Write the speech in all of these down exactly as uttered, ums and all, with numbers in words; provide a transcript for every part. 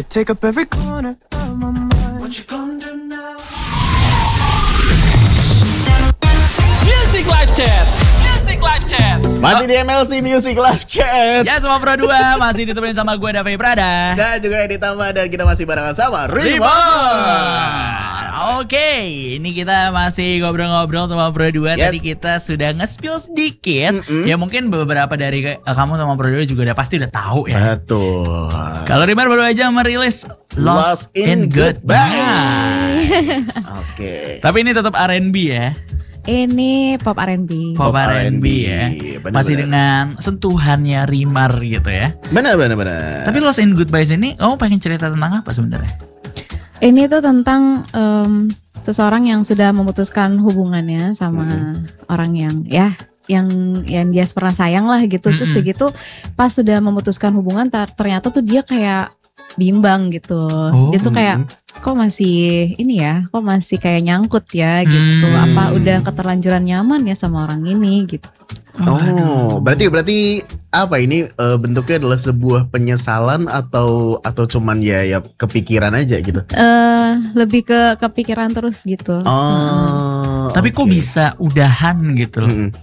take up every corner of my mind. What you gonna do now? Music Live Chat. Music Live Chat. Masih di M L C Music Live Chat. Ya sama Pro dua masih ditemenin sama gue Davi Prada. Dan juga Edi Tama, dan kita masih barengan sama Rima. Oke, ini kita masih ngobrol-ngobrol sama Pro dua. Yes. Tadi kita sudah nge-spill sedikit. Mm-mm. Ya mungkin beberapa dari uh, kamu sama Pro dua juga udah pasti udah tahu ya. Betul. Kalau Rima baru aja merilis Lost, in Goodbye. Oke. Tapi ini tetap R and B ya. Ini pop R and B. Pop Pop R and B ya. bener-bener. Masih dengan sentuhannya Rimar gitu ya. Benar benar benar. Tapi Lost in Goodbye ini kamu pengen cerita tentang apa sebenarnya? Ini tuh tentang em, seseorang yang sudah memutuskan hubungannya sama Mm-hmm. orang yang ya yang yang dia pernah sayang lah gitu. Terus Mm-mm. kayak gitu pas sudah memutuskan hubungan tar- ternyata tuh dia kayak bimbang gitu. Oh, Dia tuh kayak kok masih ini ya, kok masih kayak nyangkut ya gitu. Hmm. Apa udah keterlanjuran nyaman ya sama orang ini gitu. Oh, berarti berarti apa ini eh, bentuknya adalah sebuah penyesalan atau atau cuman ya ya kepikiran aja gitu. Eh lebih ke kepikiran terus gitu. Oh. Tapi kok oke. bisa udahan gitu loh. Mm-mm.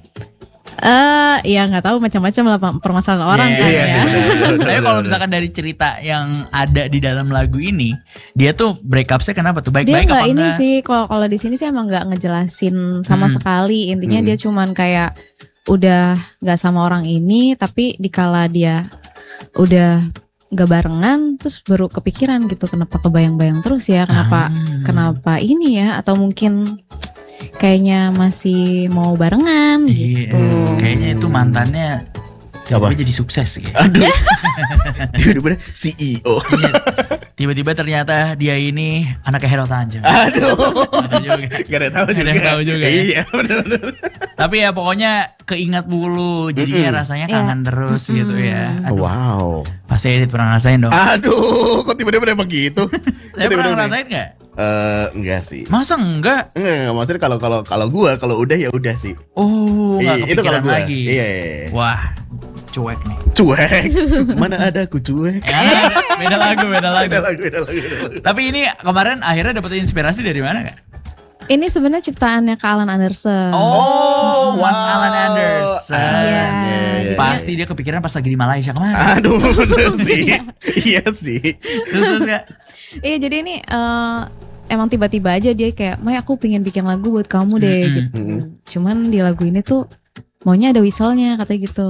Eh ya nggak tahu macam-macam lah permasalahan orang Iya, kan iya sih, ya. benar, benar, Tapi benar, kalau benar. misalkan dari cerita yang ada di dalam lagu ini, dia tuh break up-nya kenapa tuh? Dia Baik-baik nggak apa ini enggak? sih kalau kalau di sini sih emang nggak ngejelasin sama Hmm. sekali. Intinya Hmm. dia cuman kayak udah nggak sama orang ini, tapi dikala dia udah nggak barengan, terus baru kepikiran gitu kenapa kebayang-bayang terus ya, kenapa Ah. kenapa ini ya, atau mungkin kayaknya masih mau barengan Iya, gitu. kayaknya itu mantannya Apa? tiba-tiba jadi sukses gitu. Aduh. Tiba-tiba C E O. Iya. Tiba-tiba ternyata dia ini anaknya Hero Tanjung. Aduh. Nggak tahu juga. Gak ada tahu Nggak ada juga. yang tahu juga ya. Iya, benar-benar. Tapi ya pokoknya keingat mulu, jadinya Mm-mm. rasanya Iya. kangen terus Mm-mm. gitu ya. Aduh, Wow. pasti Edit pernah ngerasain dong. Aduh, kok tiba-tiba emang gitu? Saya pernah ngerasain nggak? Eh, enggak sih. Masa enggak? Enggak, enggak, maksudnya kalau kalau kalau gua kalau udah ya udah sih. Oh, nggak Iya, itu kalau kepikiran gua. lagi. Iya, iya, iya. Wah, cuek nih. Cuek. Mana ada aku cuek. Ya, beda lagu, beda lagu. Beda lagu, beda lagu, beda lagu. Tapi ini kemarin akhirnya dapet inspirasi dari mana kak? Ini sebenarnya ciptaannya Kak Alan Anderson. Oh, Mas wow. Alan Anderson. Iya, Iya, iya, Pasti dia kepikiran pas lagi di Malaysia kemarin. Aduh, bener sih. Iya sih. Terus terus kak. Iya jadi ini eh, emang tiba-tiba aja dia kayak, May aku pengen bikin lagu buat kamu deh Mm-mm. gitu. Mm-mm. Cuman di lagu ini tuh maunya ada whistle-nya katanya gitu.